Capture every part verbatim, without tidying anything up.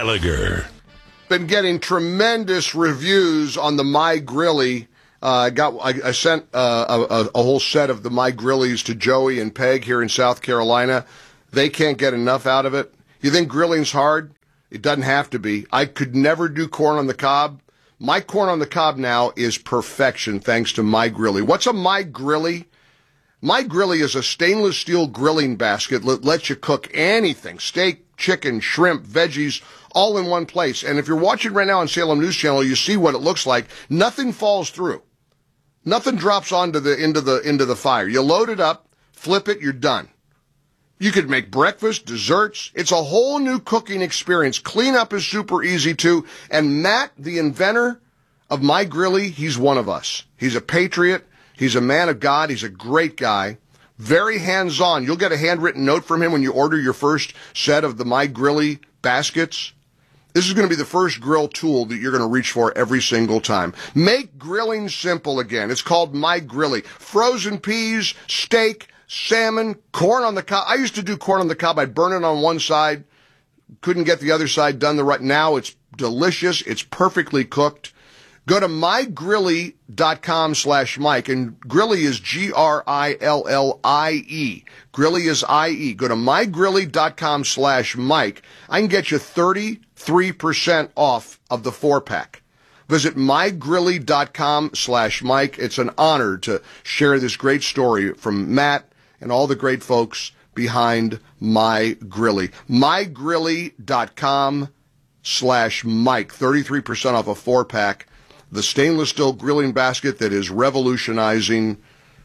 Gallagher. Been getting tremendous reviews on the My Grilly. I uh, got I, I sent uh, a, a whole set of the My Grillies to Joey and Peg here in South Carolina. They can't get enough out of it. You think grilling's hard? It doesn't have to be. I could never do corn on the cob. My corn on the cob now is perfection thanks to My Grilly. What's a My Grilly? My Grilly is a stainless steel grilling basket that lets you cook anything, steak, chicken, shrimp, veggies, all in one place. And if you're watching right now on Salem News Channel, you see what it looks like. Nothing falls through. Nothing drops onto the into the into the fire. You load it up, flip it, you're done. You could make breakfast, desserts. It's a whole new cooking experience. Cleanup is super easy too. And Matt, the inventor of My Grilly, he's one of us. He's a patriot. He's a man of God. He's a great guy. Very hands-on. You'll get a handwritten note from him when you order your first set of the My Grilly baskets. This is going to be the first grill tool that you're going to reach for every single time. Make grilling simple again. It's called My Grilly. Frozen peas, steak, salmon, corn on the cob. I used to do corn on the cob. I'd burn it on one side. Couldn't get the other side done the right. Now it's delicious. It's perfectly cooked. Go to mygrilly.com slash Mike, and Grilly is G R I L L I E. Grilly is I E. Go to mygrilly.com slash Mike. I can get you thirty-three percent off of the four-pack. Visit mygrilly.com slash Mike. It's an honor to share this great story from Matt and all the great folks behind My Grilly. mygrilly.com slash Mike. thirty-three percent off a four-pack. The stainless steel grilling basket that is revolutionizing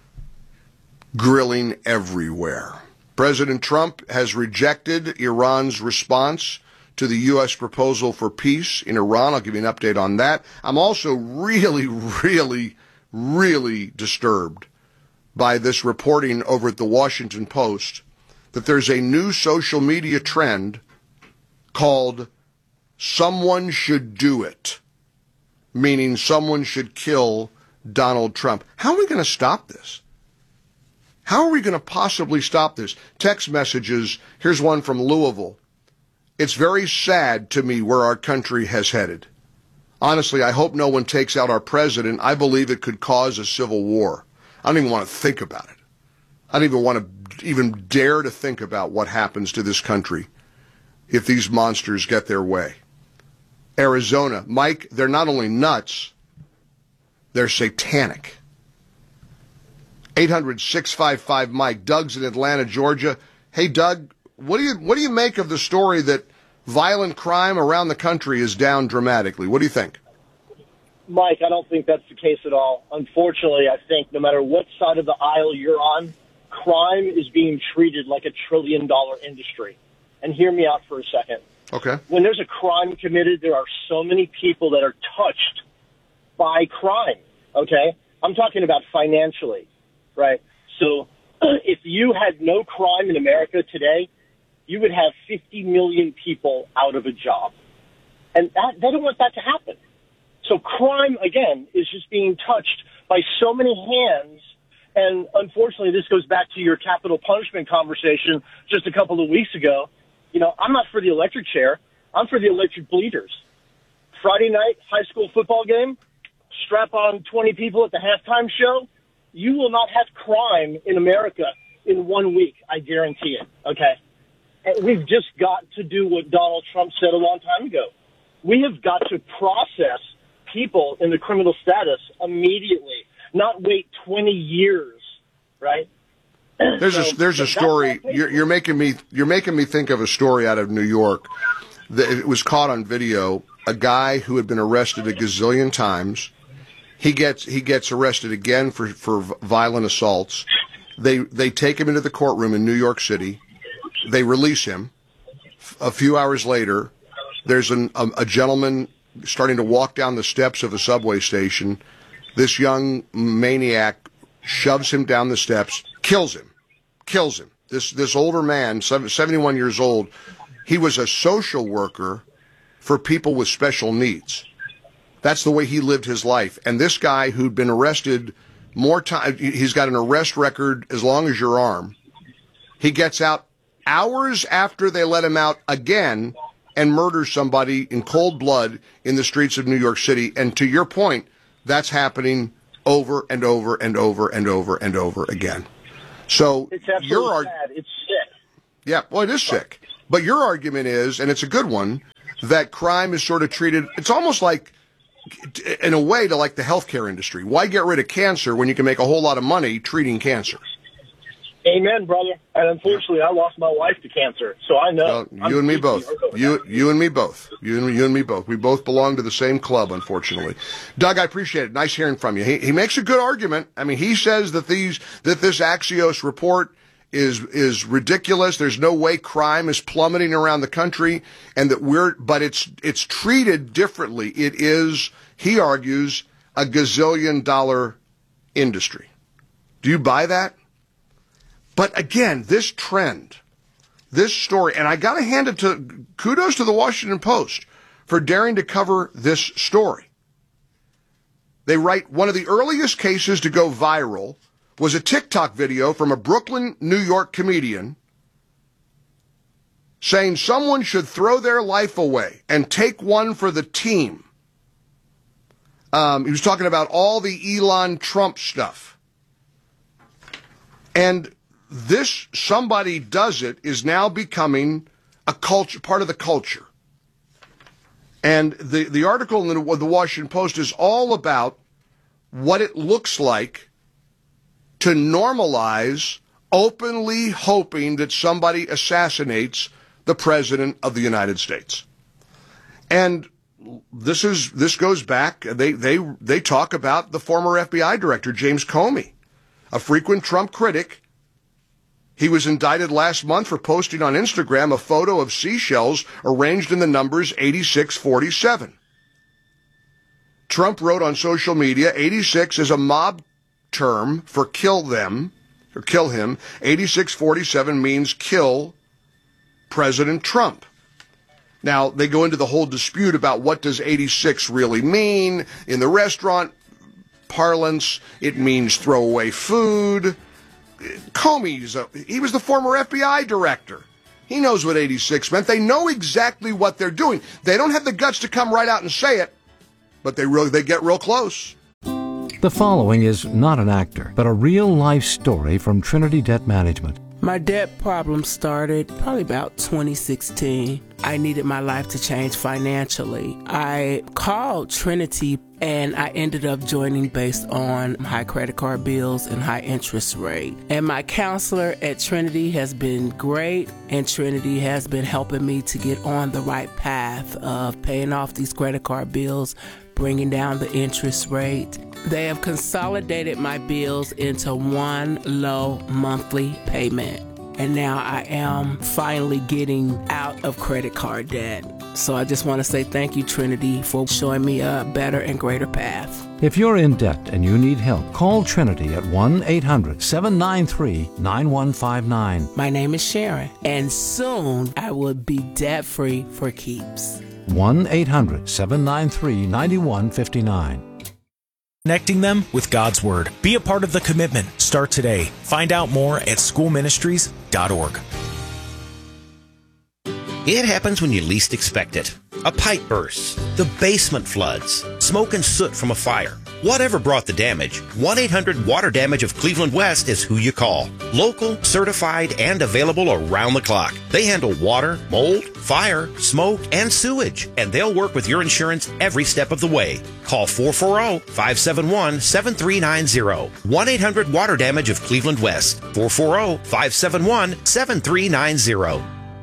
grilling everywhere. President Trump has rejected Iran's response to the U S proposal for peace in Iran. I'll give you an update on that. I'm also really, really, really disturbed by this reporting over at the Washington Post that there's a new social media trend called "someone should do it," meaning someone should kill Donald Trump. How are we going to stop this? How are we going to possibly stop this? Text messages. Here's one from Louisville. It's very sad to me where our country has headed. Honestly, I hope no one takes out our president. I believe it could cause a civil war. I don't even want to think about it. I don't even want to even dare to think about what happens to this country if these monsters get their way. Arizona. Mike, they're not only nuts, they're satanic. eight hundred, six five five, Mike. Doug's in Atlanta, Georgia. Hey, Doug, what do you what do you make of the story that violent crime around the country is down dramatically? What do you think? Mike, I don't think that's the case at all. Unfortunately, I think no matter what side of the aisle you're on, crime is being treated like a trillion-dollar industry. And hear me out for a second. Okay. When there's a crime committed, there are so many people that are touched by crime, okay? I'm talking about financially, right? So if you had no crime in America today, you would have fifty million people out of a job. And that, they don't want that to happen. So crime, again, is just being touched by so many hands. And unfortunately, this goes back to your capital punishment conversation just a couple of weeks ago. You know, I'm not for the electric chair. I'm for the electric bleeders. Friday night, high school football game, strap on twenty people at the halftime show. You will not have crime in America in one week. I guarantee it. Okay. And we've just got to do what Donald Trump said a long time ago. We have got to process people in the criminal status immediately, not wait twenty years, right? There's so, a there's a story you're, you're making me you're making me think of a story out of New York. That it was caught on video. A guy who had been arrested a gazillion times, he gets he gets arrested again for, for violent assaults. They they take him into the courtroom in New York City. They release him. A few hours later, there's an, a, a gentleman starting to walk down the steps of a subway station. This young maniac shoves him down the steps, kills him, kills him. This this older man, seventy-one years old, he was a social worker for people with special needs. That's the way he lived his life. And this guy who'd been arrested more time, he's got an arrest record as long as your arm. He gets out hours after they let him out again, and murders somebody in cold blood in the streets of New York City. And to your point, that's happening over and over and over and over and over again. So it's absolutely your arg- sad. It's sick. Yeah, well, it is sick. But your argument is, and it's a good one, that crime is sort of treated, it's almost like, in a way, to like the healthcare industry. Why get rid of cancer when you can make a whole lot of money treating cancer? Amen, brother. And unfortunately, I lost my wife to cancer, so I know. Well, you and me both. You, you and me both. You and, you and me both. We both belong to the same club, unfortunately. Doug, I appreciate it. Nice hearing from you. He, he makes a good argument. I mean, he says that these that this Axios report is is ridiculous. There's no way crime is plummeting around the country, and that we're but it's it's treated differently. It is, he argues, a gazillion dollar industry. Do you buy that? But again, this trend, this story, and I got to hand it to, kudos to the Washington Post for daring to cover this story. They write, one of the earliest cases to go viral was a TikTok video from a Brooklyn, New York comedian saying someone should throw their life away and take one for the team. Um, he was talking about all the Elon Trump stuff. And this somebody does it is now becoming a culture, part of the culture. And the, the article in the, the Washington Post is all about what it looks like to normalize openly hoping that somebody assassinates the President of the United States. And this is this goes back, they they they talk about the former F B I director, James Comey, a frequent Trump critic. He was indicted last month for posting on Instagram a photo of seashells arranged in the numbers eighty-six forty-seven. Trump wrote on social media, eighty-six is a mob term for kill them, or kill him. eighty-six forty-seven means kill President Trump. Now, they go into the whole dispute about what does eighty-six really mean. In the restaurant parlance, it means throw away food. Comey's a, he was the former F B I director. He knows what eighty-six meant. They know exactly what they're doing. They don't have the guts to come right out and say it, but they really they get real close. The following is not an actor, but a real-life story from Trinity Debt Management. My debt problem started probably about twenty sixteen. I needed my life to change financially. I called Trinity and I ended up joining based on high credit card bills and high interest rate. And my counselor at Trinity has been great, and Trinity has been helping me to get on the right path of paying off these credit card bills, bringing down the interest rate. They have consolidated my bills into one low monthly payment. And now I am finally getting out of credit card debt. So I just want to say thank you, Trinity, for showing me a better and greater path. If you're in debt and you need help, call Trinity at one eight hundred seven nine three nine one five nine. My name is Sharon, and soon I will be debt-free for keeps. one eight hundred seven nine three nine one five nine. Connecting them with God's Word. Be a part of the commitment. Start today. Find out more at school ministries dot org. It happens when you least expect it. A pipe bursts, the basement floods, smoke and soot from a fire. Whatever brought the damage, one eight hundred water damage of Cleveland West is who you call. Local, certified, and available around the clock. They handle water, mold, fire, smoke, and sewage, and they'll work with your insurance every step of the way. Call four four zero, five seven one, seven three nine zero. one eight hundred water damage of Cleveland West. four four zero, five seven one, seven three nine zero.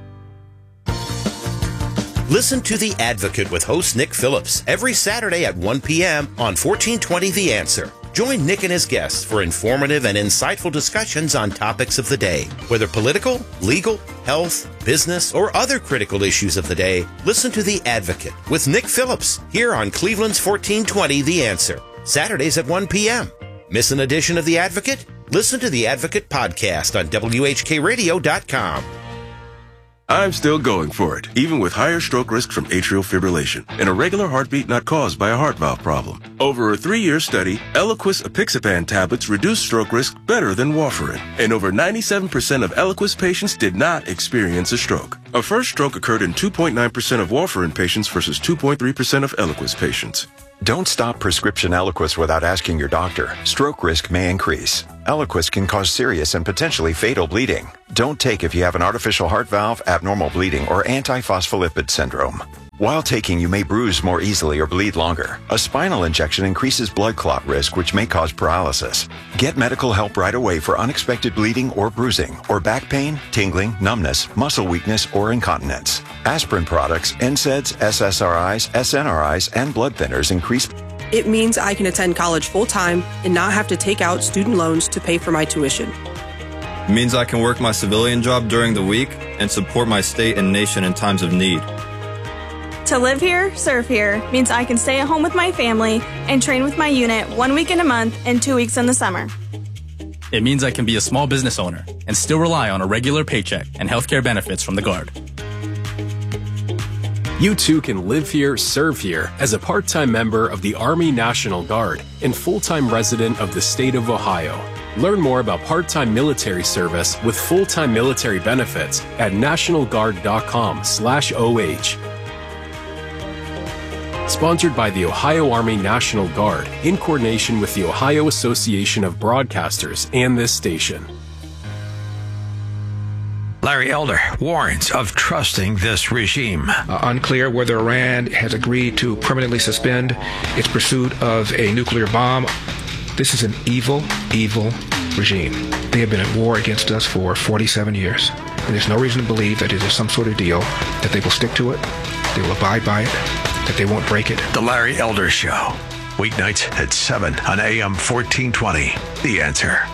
Listen to The Advocate with host Nick Phillips every Saturday at one p.m. on fourteen twenty The Answer. Join Nick and his guests for informative and insightful discussions on topics of the day. Whether political, legal, health, business, or other critical issues of the day, listen to The Advocate with Nick Phillips here on Cleveland's fourteen twenty The Answer. Saturdays at one p.m. Miss an edition of The Advocate? Listen to The Advocate podcast on W H K radio dot com. I'm still going for it, even with higher stroke risk from atrial fibrillation, an irregular heartbeat not caused by a heart valve problem. Over a three-year study, Eliquis apixaban tablets reduced stroke risk better than warfarin, and over ninety-seven percent of Eliquis patients did not experience a stroke. A first stroke occurred in two point nine percent of warfarin patients versus two point three percent of Eliquis patients. Don't stop prescription Eliquis without asking your doctor. Stroke risk may increase. Eliquis can cause serious and potentially fatal bleeding. Don't take if you have an artificial heart valve, abnormal bleeding, or antiphospholipid syndrome. While taking, you may bruise more easily or bleed longer. A spinal injection increases blood clot risk, which may cause paralysis. Get medical help right away for unexpected bleeding or bruising, or back pain, tingling, numbness, muscle weakness, or incontinence. Aspirin products, N SAIDs, S S R Is, S N R Is, and blood thinners increase. It means I can attend college full-time and not have to take out student loans to pay for my tuition. It means I can work my civilian job during the week and support my state and nation in times of need. To live here, serve here, means I can stay at home with my family and train with my unit one week in a month and two weeks in the summer. It means I can be a small business owner and still rely on a regular paycheck and healthcare benefits from the Guard. You too can live here, serve here as a part-time member of the Army National Guard and full-time resident of the state of Ohio. Learn more about part-time military service with full-time military benefits at national guard dot com slash O H. Sponsored by the Ohio Army National Guard in coordination with the Ohio Association of Broadcasters and this station. Larry Elder warns of trusting this regime. Uh, unclear whether Iran has agreed to permanently suspend its pursuit of a nuclear bomb. This is an evil, evil regime. They have been at war against us for forty-seven years. And there's no reason to believe that it is some sort of deal, that they will stick to it, they will abide by it, that they won't break it. The Larry Elder Show, weeknights at seven on A M fourteen twenty. The Answer.